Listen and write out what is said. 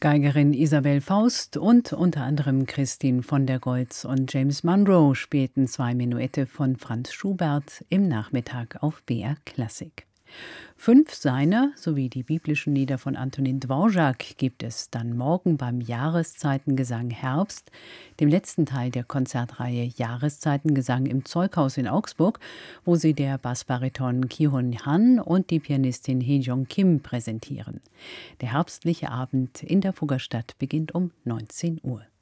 Geigerin Isabel Faust und unter anderem Christine von der Goltz und James Monroe spielten 2 Menuette von Franz Schubert im Nachmittag auf BR Klassik. 5 seiner sowie die biblischen Lieder von Antonin Dvorak gibt es dann morgen beim Jahreszeitengesang Herbst, dem letzten Teil der Konzertreihe Jahreszeitengesang im Zeughaus in Augsburg, wo sie der Bassbariton Ki-Hun Han und die Pianistin Hee-Jong Kim präsentieren. Der herbstliche Abend in der Fuggerstadt beginnt um 19 Uhr.